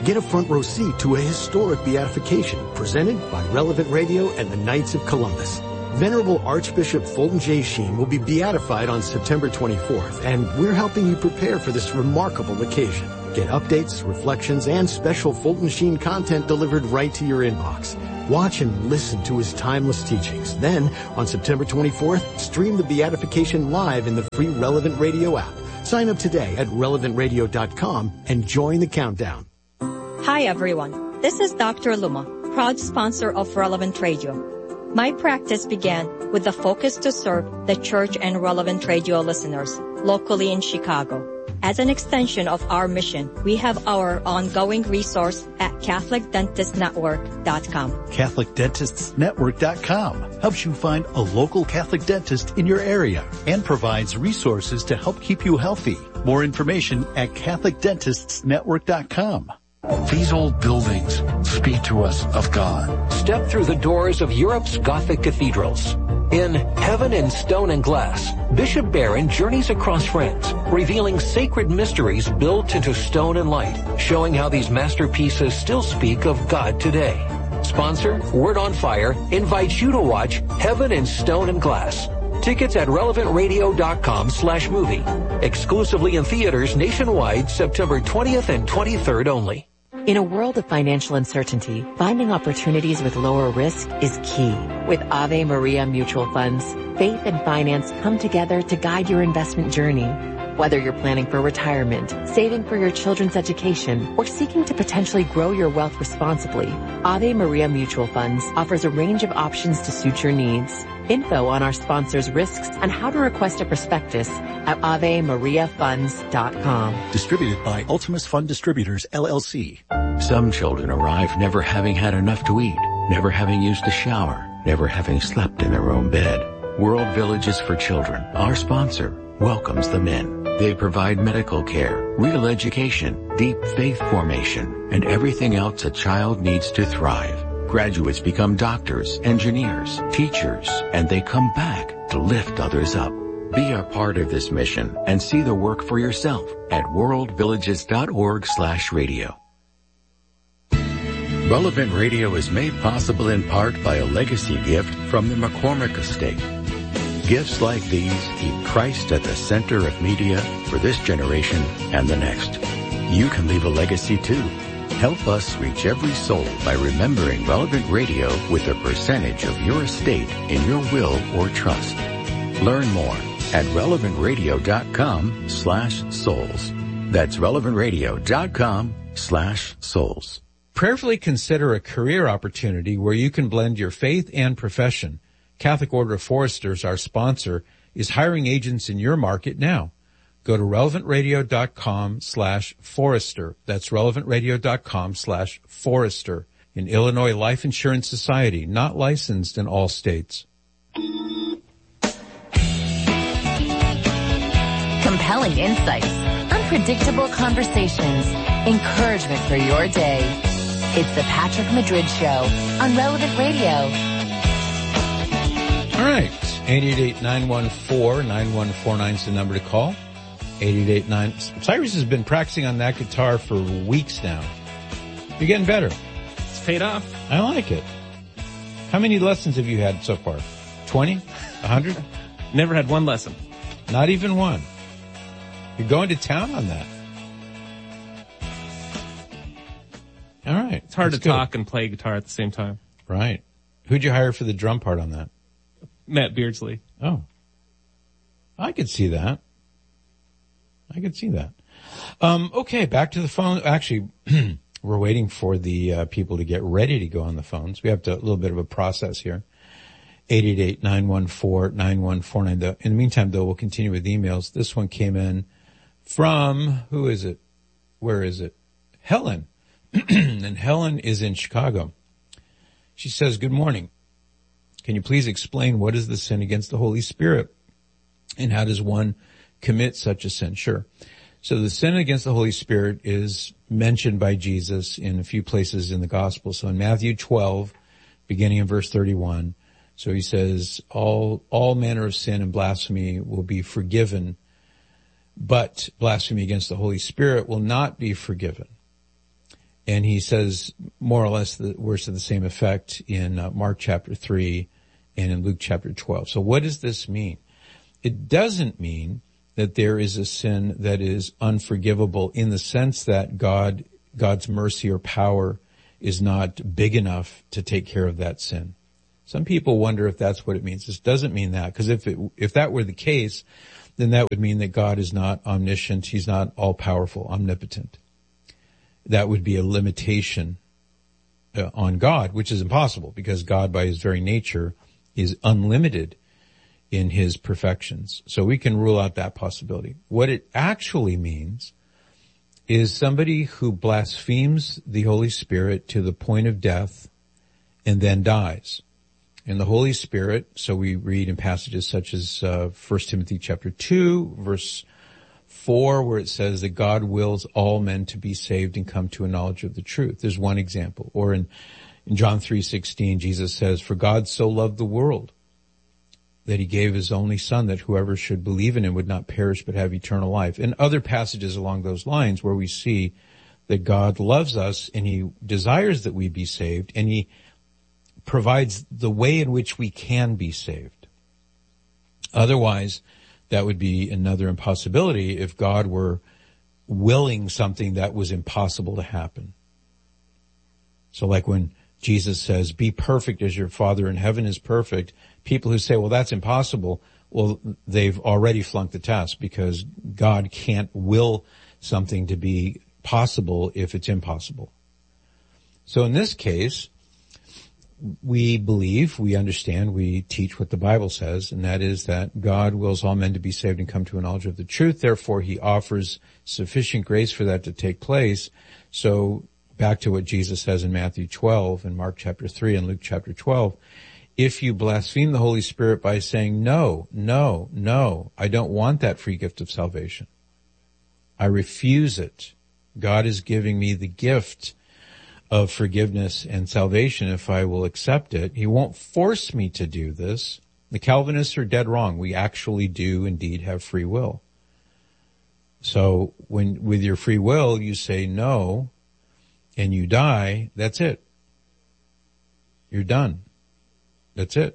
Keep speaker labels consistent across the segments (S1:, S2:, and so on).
S1: get a front row seat to a historic beatification presented by Relevant Radio and the Knights of Columbus. Venerable Archbishop Fulton J. Sheen will be beatified on September 24th, and we're helping you prepare for this remarkable occasion. Get updates, reflections, and special Fulton Sheen content delivered right to your inbox. Watch and listen to his timeless teachings. Then, on September 24th, stream the beatification live in the free Relevant Radio app. Sign up today at relevantradio.com and join the countdown.
S2: Hi everyone, this is Dr. Luma, proud sponsor of Relevant Radio. My practice began with the focus to serve the church and Relevant Radio listeners locally in Chicago. As an extension of our mission, we have our ongoing resource at CatholicDentistNetwork.com.
S3: CatholicDentistsNetwork.com helps you find a local Catholic dentist in your area and provides resources to help keep you healthy. More information at CatholicDentistsNetwork.com.
S4: These old buildings speak to us of God.
S5: Step through the doors of Europe's Gothic cathedrals. In Heaven in Stone and Glass, Bishop Barron journeys across France, revealing sacred mysteries built into stone and light, showing how these masterpieces still speak of God today. Sponsor, Word on Fire, invites you to watch Heaven in Stone and Glass. Tickets at relevantradio.com/movie. Exclusively in theaters nationwide, September 20th and 23rd only.
S6: In a world of financial uncertainty, finding opportunities with lower risk is key. With Ave Maria Mutual Funds, faith and finance come together to guide your investment journey. Whether you're planning for retirement, saving for your children's education, or seeking to potentially grow your wealth responsibly, Ave Maria Mutual Funds offers a range of options to suit your needs. Info on our sponsors' risks and how to request a prospectus at AveMariaFunds.com.
S3: Distributed by Ultimus Fund Distributors, LLC.
S7: Some children arrive never having had enough to eat, never having used a shower, never having slept in their own bed. World Villages for Children, our sponsor, welcomes them in. They provide medical care, real education, deep faith formation, and everything else a child needs to thrive. Graduates become doctors, engineers, teachers, and they come back to lift others up. Be a part of this mission and see the work for yourself at worldvillages.org/radio. Relevant Radio is made possible in part by a legacy gift from the McCormick Estate. Gifts like these keep Christ at the center of media for this generation and the next. You can leave a legacy too. Help us reach every soul by remembering Relevant Radio with a percentage of your estate in your will or trust. Learn more at relevantradio.com/souls. That's relevantradio.com/souls.
S8: Prayerfully consider a career opportunity where you can blend your faith and profession. Catholic Order of Foresters, our sponsor, is hiring agents in your market now. Go to relevantradio.com/Forester. That's relevantradio.com/Forester. An Illinois Life Insurance Society, not licensed in all states.
S9: Compelling insights, unpredictable conversations, encouragement for your day. It's the Patrick Madrid Show on Relevant Radio.
S8: All right. 888-914-9149 is the number to call. 888-9. Cyrus has been practicing on that guitar for weeks now. You're getting better.
S10: It's paid off.
S8: I like it. How many lessons have you had so far? 20? 100?
S10: Never had one lesson.
S8: Not even one. You're going to town on that. All right.
S10: It's hard to talk and play guitar at the same time.
S8: Right. Who'd you hire for the drum part on that?
S10: Matt Beardsley.
S8: Oh. I could see that. Okay, back to the phone. Actually, we're waiting for the people to get ready to go on the phones. We have a little bit of a process here. 888-914-9149. In the meantime, though, we'll continue with emails. This one came in from, who is it? Where is it? Helen. And Helen is in Chicago. She says, good morning. Can you please explain what is the sin against the Holy Spirit? And how does one commit such a sin? Sure. So the sin against the Holy Spirit is mentioned by Jesus in a few places in the gospel. So in Matthew 12, beginning in verse 31, so he says, all manner of sin and blasphemy will be forgiven, but blasphemy against the Holy Spirit will not be forgiven. And he says more or less the words to the same effect in Mark chapter 3 and in Luke chapter 12. So what does this mean? It doesn't mean that there is a sin that is unforgivable in the sense that God's mercy or power is not big enough to take care of that sin. Some people wonder if that's what it means. This doesn't mean that, because if that were the case, then that would mean that God is not omniscient. He's not all-powerful, omnipotent. That would be a limitation on God, which is impossible, because God, by his very nature, is unlimited in his perfections. So we can rule out that possibility. What it actually means is somebody who blasphemes the Holy Spirit to the point of death and then dies. And the Holy Spirit, so we read in passages such as 1 Timothy chapter 2, verse 4, where it says that God wills all men to be saved and come to a knowledge of the truth. There's one example. Or in John 3:16, Jesus says, "For God so loved the world that he gave his only son, that whoever should believe in him would not perish but have eternal life." And other passages along those lines where we see that God loves us and he desires that we be saved, and he provides the way in which we can be saved. Otherwise, that would be another impossibility if God were willing something that was impossible to happen. So like when Jesus says, "Be perfect as your Father in heaven is perfect," people who say, well, that's impossible, well, they've already flunked the test, because God can't will something to be possible if it's impossible. So in this case, we believe, we understand, we teach what the Bible says, and that is that God wills all men to be saved and come to a knowledge of the truth. Therefore, he offers sufficient grace for that to take place. So back to what Jesus says in Matthew 12 and Mark chapter 3 and Luke chapter 12, if you blaspheme the Holy Spirit by saying, no, I don't want that free gift of salvation, I refuse it, God is giving me the gift of forgiveness and salvation if I will accept it. He won't force me to do this. The Calvinists are dead wrong. We actually do indeed have free will. So when with your free will you say no and you die, that's it. You're done. That's it.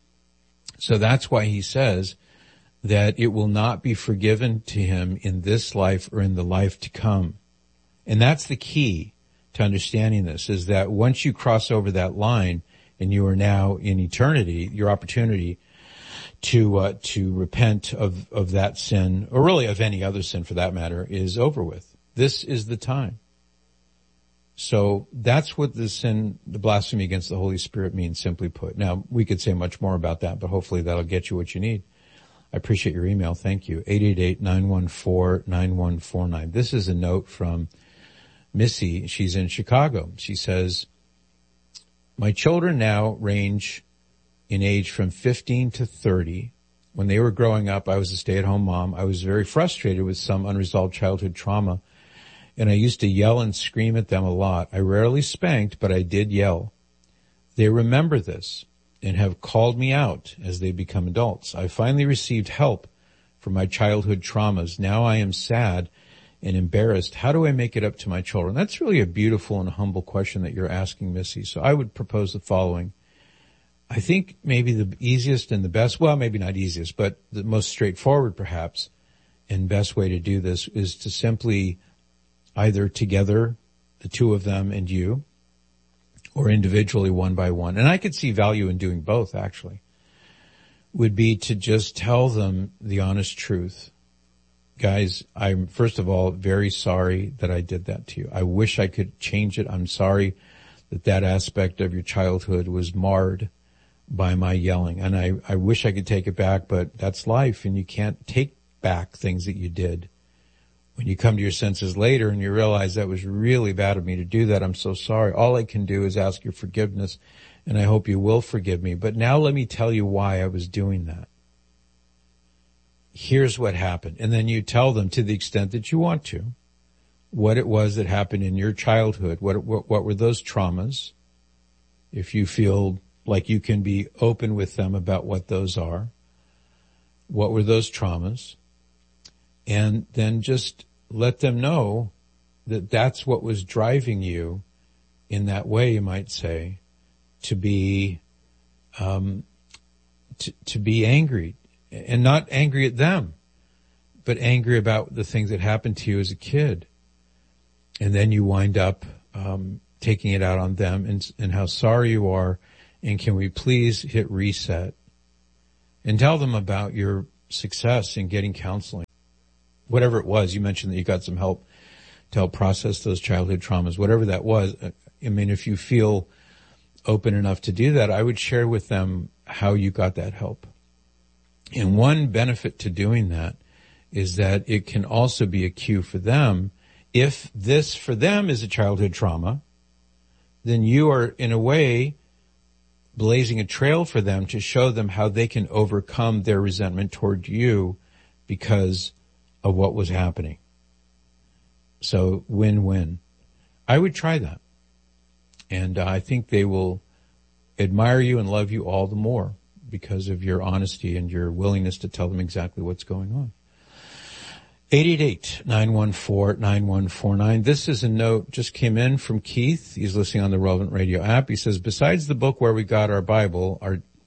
S8: So that's why he says that it will not be forgiven to him in this life or in the life to come. And that's the key to understanding this, is that once you cross over that line and you are now in eternity, your opportunity to repent of that sin, or really of any other sin for that matter, is over with. This is the time. So that's what the sin, the blasphemy against the Holy Spirit means, simply put. Now, we could say much more about that, but hopefully that'll get you what you need. I appreciate your email. Thank you. 888-914-9149. This is a note from Missy. She's in Chicago. She says, "My children now range in age from 15 to 30. When they were growing up, I was a stay-at-home mom. I was very frustrated with some unresolved childhood trauma, and I used to yell and scream at them a lot. I rarely spanked, but I did yell. They remember this and have called me out as they become adults. I finally received help for my childhood traumas. Now I am sad and embarrassed. How do I make it up to my children?" That's really a beautiful and humble question that you're asking, Missy. So I would propose the following. I think maybe the easiest and the best, well, maybe not easiest, but the most straightforward perhaps and best way to do this is to simply either together, the two of them and you, or individually one by one. And I could see value in doing both, actually, would be to just tell them the honest truth. Guys, I'm first of all very sorry that I did that to you. I wish I could change it. I'm sorry that that aspect of your childhood was marred by my yelling. And I wish I could take it back, but that's life, and you can't take back things that you did. When you come to your senses later and you realize that was really bad of me to do that, I'm so sorry. All I can do is ask your forgiveness, and I hope you will forgive me. But now let me tell you why I was doing that. Here's what happened. And then you tell them, to the extent that you want to, what it was that happened in your childhood. What were those traumas? If you feel like you can be open with them about what those are. What were those traumas? And then just let them know that's what was driving you in that way, you might say, to be angry, and not angry at them, but angry about the things that happened to you as a kid. And then you wind up taking it out on them and how sorry you are, and can we please hit reset and tell them about your success in getting counseling. Whatever it was, you mentioned that you got some help to help process those childhood traumas, whatever that was. I mean, if you feel open enough to do that, I would share with them how you got that help. And one benefit to doing that is that it can also be a cue for them. If this for them is a childhood trauma, then you are in a way blazing a trail for them to show them how they can overcome their resentment toward you because of what was happening. So win-win. I would try that. And I think they will admire you and love you all the more because of your honesty and your willingness to tell them exactly what's going on. 888-914-9149. This is a note just came in from Keith. He's listening on the Relevant Radio app. He says, besides the book Where We Got Our Bible,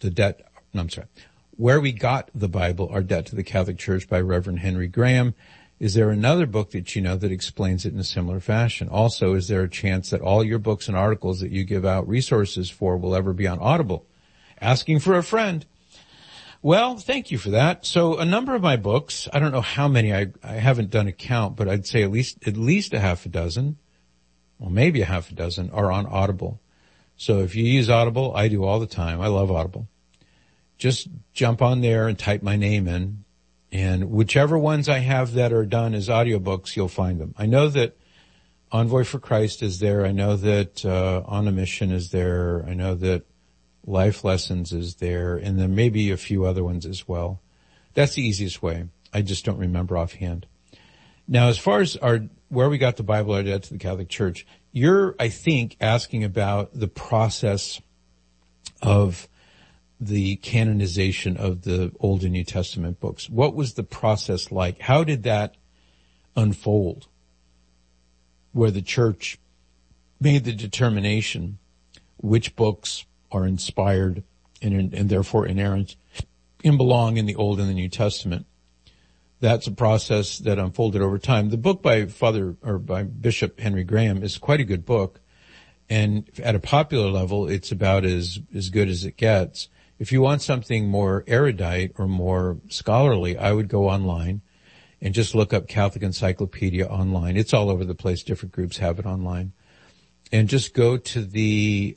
S8: Where We Got the Bible, Our Debt to the Catholic Church by Reverend Henry Graham, is there another book that you know that explains it in a similar fashion? Also, is there a chance that all your books and articles that you give out resources for will ever be on Audible? Asking for a friend. Well, thank you for that. So a number of my books, I don't know how many, I haven't done a count, but I'd say at least a half a dozen, or maybe a half a dozen, are on Audible. So if you use Audible, I do all the time. I love Audible. Just jump on there and type my name in, and whichever ones I have that are done as audiobooks, you'll find them. I know that Envoy for Christ is there. I know that On a Mission is there. I know that Life Lessons is there, and then maybe a few other ones as well. That's the easiest way. I just don't remember offhand. Now, as far as Where We Got the Bible, Our Debt to the Catholic Church, you're, I think, asking about the process of the canonization of the Old and New Testament books. What was the process like? How did that unfold? Where the church made the determination which books are inspired and therefore inerrant and belong in the Old and the New Testament. That's a process that unfolded over time. The book by Bishop Henry Graham is quite a good book, and at a popular level, it's about as good as it gets. If you want something more erudite or more scholarly, I would go online and just look up Catholic Encyclopedia online. It's all over the place. Different groups have it online. And just go to the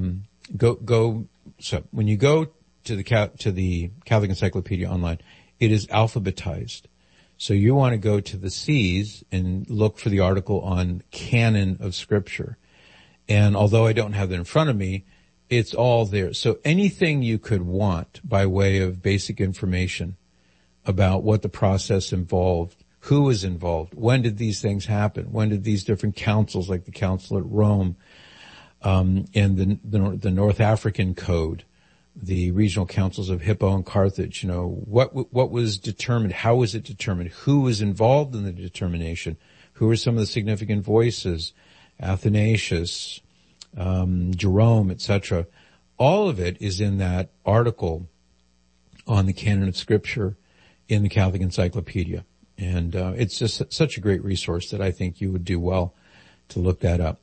S8: so when you go to the Catholic Encyclopedia online, it is alphabetized. So you want to go to the C's and look for the article on canon of Scripture. And although I don't have it in front of me, it's all there. So anything you could want by way of basic information about what the process involved, who was involved, when did these things happen, when did these different councils, like the Council at Rome, and the North African Code, the regional councils of Hippo and Carthage, what was determined, how was it determined, who was involved in the determination, who were some of the significant voices, Athanasius, Jerome, etc. All of it is in that article on the canon of Scripture in the Catholic Encyclopedia. And it's just such a great resource that I think you would do well to look that up.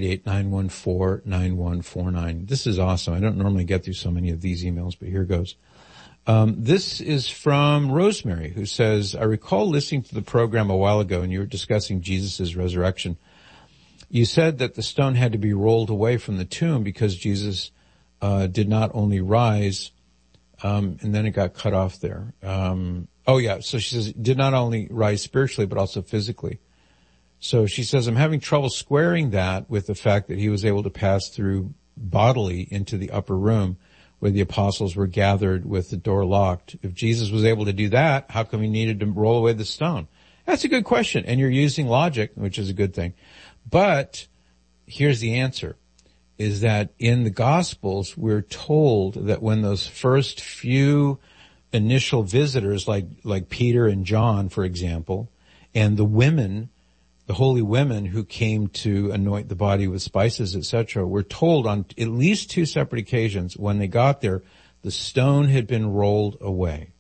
S8: 888-914-9149. This is awesome. I don't normally get through so many of these emails, but here goes. This is from Rosemary, who says, I recall listening to the program a while ago, and you were discussing Jesus' resurrection. You said that the stone had to be rolled away from the tomb because Jesus did not only rise, and then it got cut off there. So she says, did not only rise spiritually, but also physically. So she says, I'm having trouble squaring that with the fact that he was able to pass through bodily into the upper room where the apostles were gathered with the door locked. If Jesus was able to do that, how come he needed to roll away the stone? That's a good question. And you're using logic, which is a good thing. But here's the answer, is that in the Gospels, we're told that when those first few initial visitors, like Peter and John, for example, and the women the holy women who came to anoint the body with spices, etc., were told on at least 2 separate occasions when they got there, the stone had been rolled away.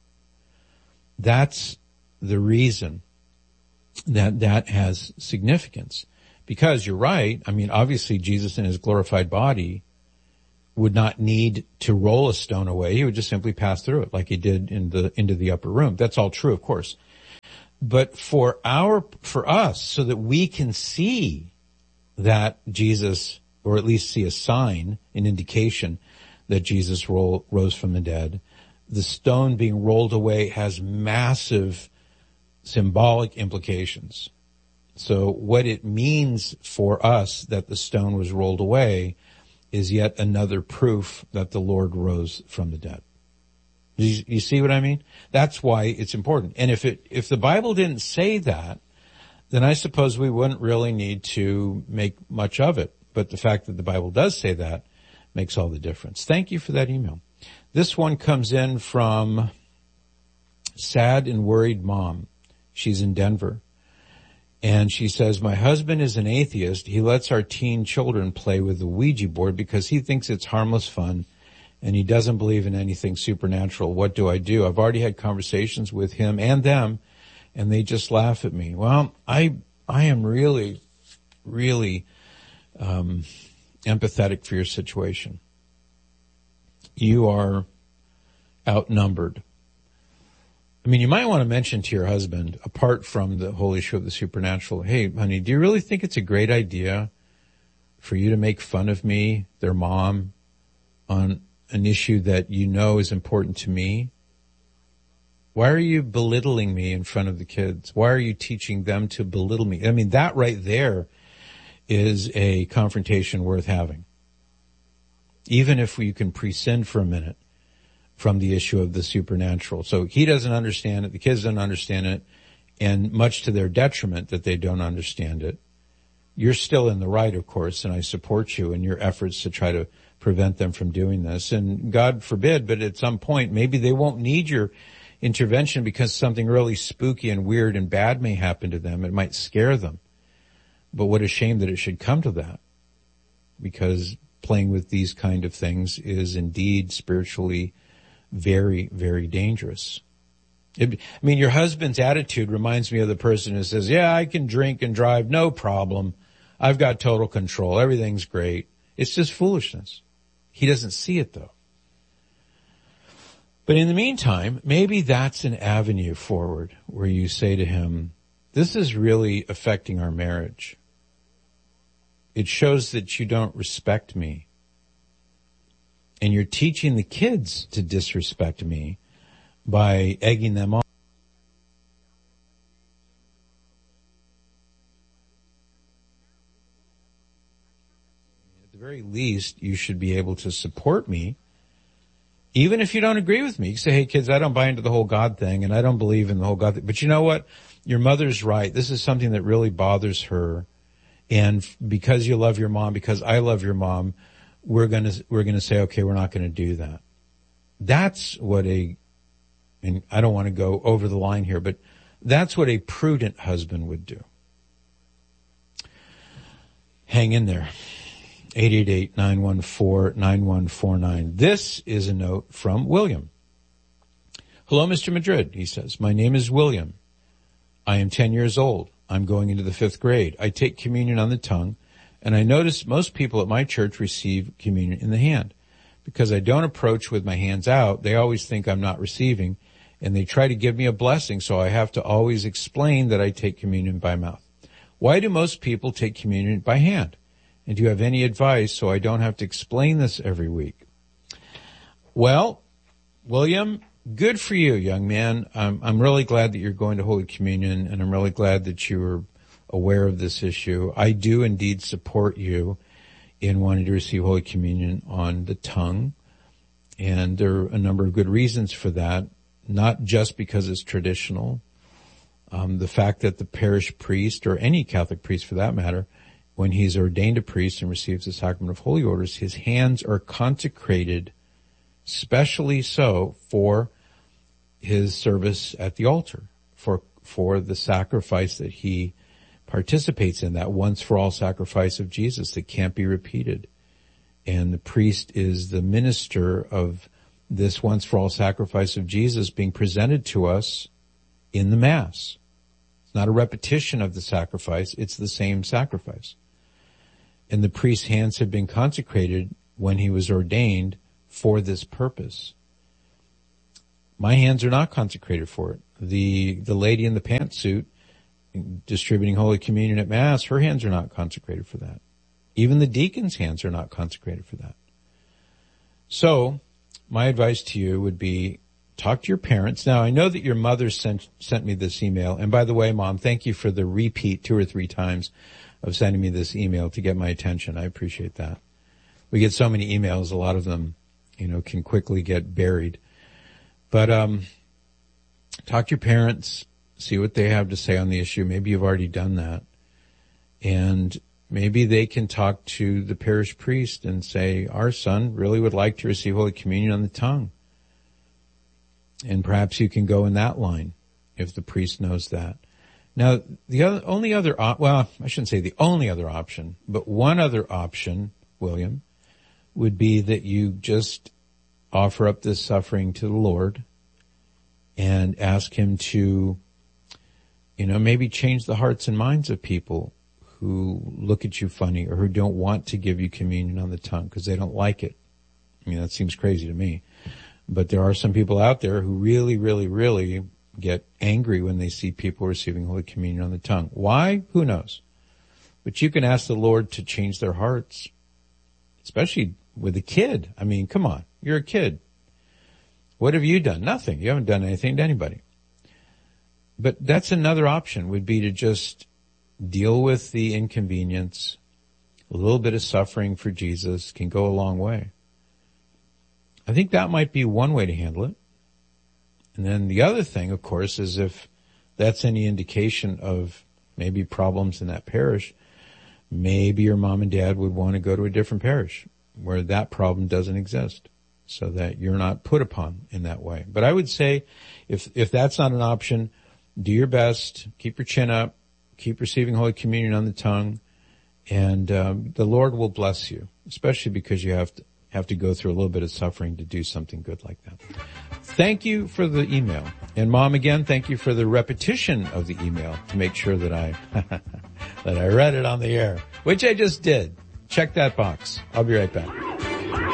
S8: That's the reason that has significance. Because you're right, I mean, obviously Jesus in his glorified body would not need to roll a stone away. He would just simply pass through it like he did into the upper room. That's all true, of course. But for us, so that we can see that Jesus, or at least see a sign, an indication that Jesus rose from the dead, the stone being rolled away has massive symbolic implications. So what it means for us that the stone was rolled away is yet another proof that the Lord rose from the dead. You see what I mean? That's why it's important. And if the Bible didn't say that, then I suppose we wouldn't really need to make much of it. But the fact that the Bible does say that makes all the difference. Thank you for that email. This one comes in from Sad and Worried Mom. She's in Denver. And she says, my husband is an atheist. He lets our teen children play with the Ouija board because he thinks it's harmless fun and he doesn't believe in anything supernatural. What do I do? I've already had conversations with him and them, and they just laugh at me. Well, I am really, really empathetic for your situation. You are outnumbered. I mean, you might want to mention to your husband, apart from the whole issue of the supernatural, hey, honey, do you really think it's a great idea for you to make fun of me, their mom, on an issue that you know is important to me? Why are you belittling me in front of the kids? Why are you teaching them to belittle me? I mean, that right there is a confrontation worth having. Even if you can prescind for a minute from the issue of the supernatural. So he doesn't understand it, the kids don't understand it, and much to their detriment that they don't understand it. You're still in the right, of course, and I support you in your efforts to try to prevent them from doing this. And God forbid, but at some point, maybe they won't need your intervention because something really spooky and weird and bad may happen to them. It might scare them. But what a shame that it should come to that, because playing with these kind of things is indeed spiritually very, very dangerous. Your husband's attitude reminds me of the person who says, yeah, I can drink and drive, no problem. I've got total control. Everything's great. It's just foolishness. He doesn't see it, though. But in the meantime, maybe that's an avenue forward where you say to him, this is really affecting our marriage. It shows that you don't respect me. And you're teaching the kids to disrespect me by egging them on. At the very least, you should be able to support me, even if you don't agree with me. You say, hey, kids, I don't buy into the whole God thing, and I don't believe in the whole God thing. But you know what? Your mother's right. This is something that really bothers her. And because you love your mom, because I love your mom, we're going to say, okay, we're not going to do that. That's what and I don't want to go over the line here, but that's what a prudent husband would do. Hang in there. 888-914-9149. This is a note from William. Hello, Mr. Madrid, he says. My name is William. I am 10 years old. I'm going into the 5th grade. I take communion on the tongue, and I notice most people at my church receive communion in the hand. Because I don't approach with my hands out, they always think I'm not receiving, and they try to give me a blessing, so I have to always explain that I take communion by mouth. Why do most people take communion by hand? And do you have any advice so I don't have to explain this every week? Well, William, good for you, young man. I'm really glad that you're going to Holy Communion, and I'm really glad that you were aware of this issue. I do indeed support you in wanting to receive Holy Communion on the tongue, and there are a number of good reasons for that, not just because it's traditional. The fact that the parish priest, or any Catholic priest for that matter, when he's ordained a priest and receives the sacrament of holy orders, his hands are consecrated specially so for his service at the altar, for the sacrifice that he participates in that once for all sacrifice of Jesus that can't be repeated. And the priest is the minister of this once for all sacrifice of Jesus being presented to us in the Mass. It's not a repetition of the sacrifice, it's the same sacrifice. And the priest's hands had been consecrated when he was ordained for this purpose. My hands are not consecrated for it. The lady in the pantsuit distributing Holy Communion at Mass, her hands are not consecrated for that. Even the deacon's hands are not consecrated for that. So, my advice to you would be, talk to your parents. Now, I know that your mother sent me this email. And by the way, Mom, thank you for the repeat 2 or 3 times of sending me this email to get my attention. I appreciate that. We get so many emails, a lot of them, can quickly get buried. But talk to your parents, see what they have to say on the issue. Maybe you've already done that. And maybe they can talk to the parish priest and say, our son really would like to receive Holy Communion on the tongue. And perhaps you can go in that line if the priest knows that. Now, only other option, but one other option, William, would be that you just offer up this suffering to the Lord and ask him to, maybe change the hearts and minds of people who look at you funny or who don't want to give you communion on the tongue because they don't like it. I mean, that seems crazy to me. But there are some people out there who really, really, really get angry when they see people receiving Holy Communion on the tongue. Why? Who knows? But you can ask the Lord to change their hearts, especially with a kid. I mean, come on, you're a kid. What have you done? Nothing. You haven't done anything to anybody. But that's another option, would be to just deal with the inconvenience. A little bit of suffering for Jesus can go a long way. I think that might be one way to handle it. And then the other thing, of course, is if that's any indication of maybe problems in that parish, maybe your mom and dad would want to go to a different parish where that problem doesn't exist so that you're not put upon in that way. But I would say if that's not an option, do your best, keep your chin up, keep receiving Holy Communion on the tongue, and the Lord will bless you, especially because you have to go through a little bit of suffering to do something good like that. Thank you for the email. And Mom, again, thank you for the repetition of the email to make sure that I that I read it on the air, which I just did. Check that box. I'll be right back.